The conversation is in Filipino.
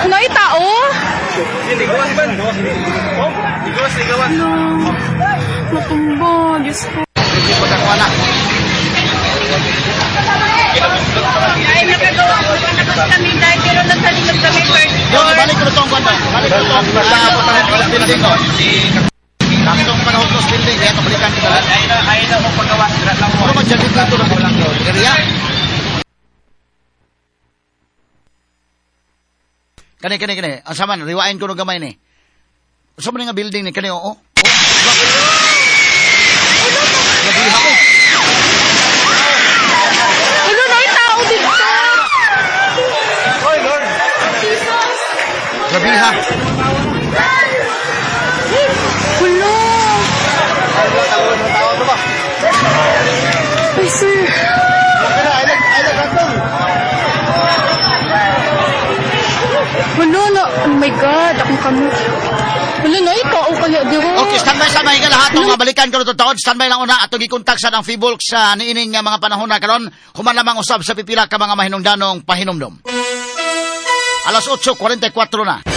Nay tao. Hindi gawas man. Gawas ni gawas. Matumbo, Diyos ko. Hindi pa takuha na. Ay, nakagawa ko kami dahil pero nagsalimag kami first Yo, balik ko itong kwento. Balik ko itong building ko. Bakit itong panahugnos building? Kaya kabalikan kita. Ayaw na mo paggawa. Ano magjalid lang ito na kulang yun? Kaya Kani. Ang saman, riwain ko ng gamay ni. Saan mo nga building ni? Kani, oo. Gabiha ko. Ano na yung tao dito? Oy, Lord. Gabiha. Wala. Ay, sir. Wala na. Oh my God. Akong kami. Wala na yung tao kaya dito. Okay, standby ka lahat. Balikan ko ito taon. Standby lang una. Atong ikontak sa ng Fibulk sa niining nga mga panahon na karon. Human lamang usab sa pipila ka mga mahinungdanong pahinumdom. Alas 8:44 na.